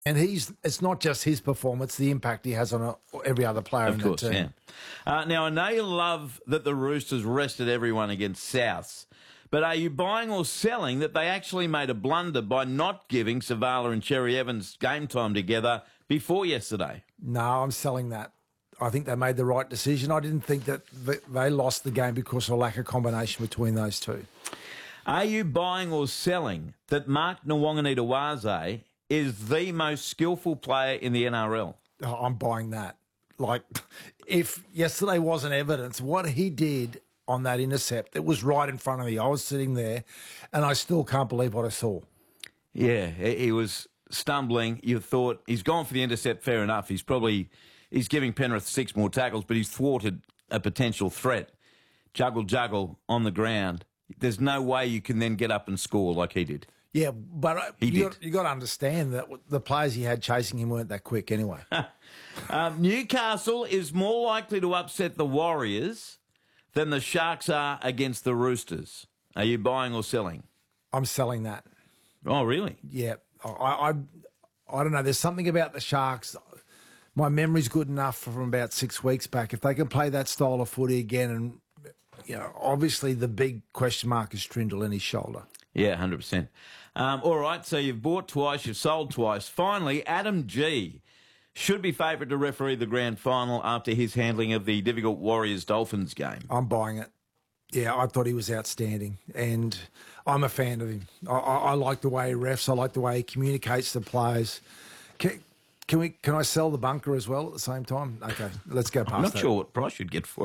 And it's not just his performance, the impact he has on every other player in the team. Yeah. Now, I know you love that the Roosters rested everyone against Souths, but are you buying or selling that they actually made a blunder by not giving Savala and Cherry Evans game time together before yesterday? No, I'm selling that. I think they made the right decision. I didn't think that they lost the game because of a lack of combination between those two. Are you buying or selling that Mark Nwanganita-Waze is the most skillful player in the NRL? Oh, I'm buying that. Like, if yesterday wasn't evidence, what he did on that intercept, it was right in front of me. I was sitting there, and I still can't believe what I saw. Yeah, he was stumbling. You thought, he's gone for the intercept, fair enough. He's giving Penrith 6 more tackles, but he's thwarted a potential threat. Juggle on the ground. There's no way you can then get up and score like he did. Yeah, but you got to understand that the players he had chasing him weren't that quick anyway. Newcastle is more likely to upset the Warriors than the Sharks are against the Roosters. Are you buying or selling? I'm selling that. Oh, really? Yeah. I don't know. There's something about the Sharks. My memory's good enough from about 6 weeks back. If they can play that style of footy again, and obviously the big question mark is Trindle in his shoulder. Yeah, 100%. All right, so you've bought twice, you've sold twice. Finally, Adam G should be favourite to referee the grand final after his handling of the difficult Warriors-Dolphins game. I'm buying it. Yeah, I thought he was outstanding, and I'm a fan of him. I like the way he refs. I like the way he communicates to players. Can I sell the bunker as well at the same time? Okay, let's go past that. I'm not sure what price you'd get for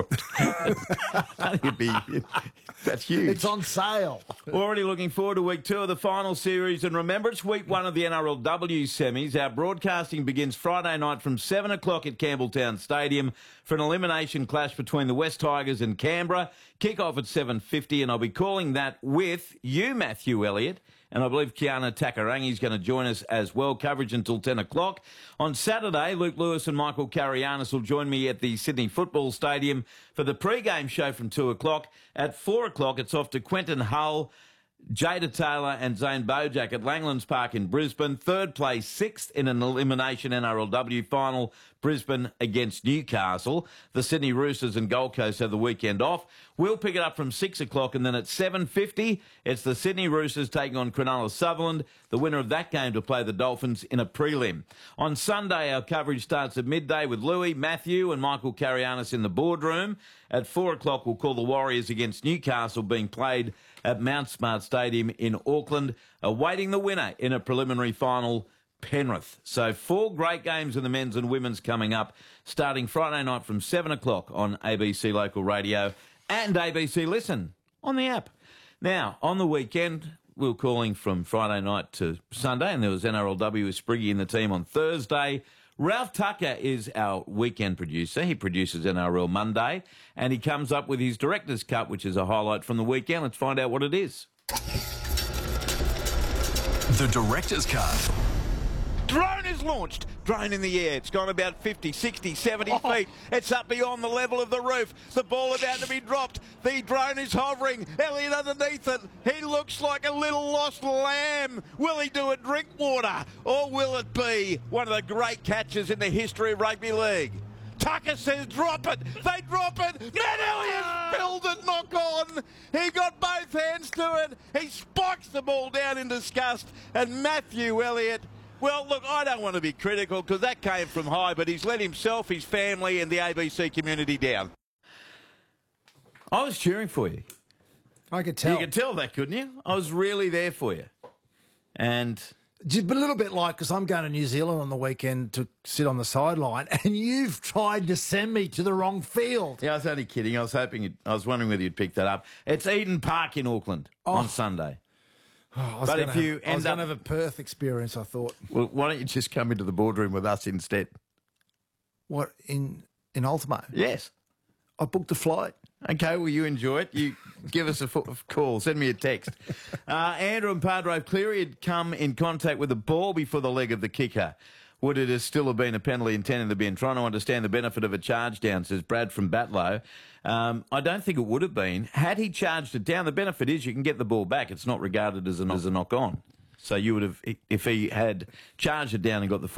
it. That's huge. It's on sale. Already looking forward to week 2 of the final series. And remember, it's week 1 of the NRLW semis. Our broadcasting begins Friday night from 7 o'clock at Campbelltown Stadium for an elimination clash between the West Tigers and Canberra. Kick-off at 7:50, and I'll be calling that with you, Matthew Elliott. And I believe Kiana Takarangi is going to join us as well. Coverage until 10 o'clock. On Saturday, Luke Lewis and Michael Carianis will join me at the Sydney Football Stadium for the pre-game show from 2 o'clock. At 4 o'clock, it's off to Quentin Hull, Jada Taylor and Zane Bojack at Langlands Park in Brisbane. Third place, 6th in an elimination NRLW final, Brisbane against Newcastle. The Sydney Roosters and Gold Coast have the weekend off. We'll pick it up from 6 o'clock, and then at 7:50, it's the Sydney Roosters taking on Cronulla Sutherland. The winner of that game to play the Dolphins in a prelim. On Sunday, our coverage starts at midday with Louis, Matthew and Michael Carianis in the boardroom. At 4 o'clock, we'll call the Warriors against Newcastle being played at Mount Smart Stadium in Auckland, awaiting the winner in a preliminary final, Penrith. So 4 great games in the men's and women's coming up, starting Friday night from 7 o'clock on ABC Local Radio and ABC Listen on the app. Now, on the weekend, we were calling from Friday night to Sunday, and there was NRLW with Spriggy in the team on Thursday. Ralph Tucker is our weekend producer. He produces NRL Monday, and he comes up with his Director's Cut, which is a highlight from the weekend. Let's find out what it is. The Director's Cut. Drone is launched. Drone in the air. It's gone about 50, 60, 70 feet. It's up beyond the level of the roof. The ball about to be dropped. The drone is hovering. Elliott underneath it. He looks like a little lost lamb. Will he do a drink water? Or will it be one of the great catches in the history of rugby league? Tucker says drop it. They drop it. Matt Elliott spilled it, knock on. He got both hands to it. He spikes the ball down in disgust. And Matthew Elliott, well, look, I don't want to be critical because that came from high, but he's let himself, his family and the ABC community down. I was cheering for you. I could tell. You could tell that, couldn't you? I was really there for you. And just a little bit like, because I'm going to New Zealand on the weekend to sit on the sideline, and you've tried to send me to the wrong field. Yeah, I was only kidding. I was wondering whether you'd pick that up. It's Eden Park in Auckland on Sunday. Oh, I was going to have a Perth experience, I thought. Well, why don't you just come into the boardroom with us instead? What, in Ultimo? Yes. I booked a flight. Okay, well, you enjoy it. You give us a call. Send me a text. Andrew and Padre Cleary had come in contact with the ball before the leg of the kicker. Would it have still have been a penalty intended to be in? Trying to understand the benefit of a charge down, says Brad from Batlow. I don't think it would have been. Had he charged it down, the benefit is you can get the ball back. It's not regarded as a knock-on. So you would have, if he had charged it down and got the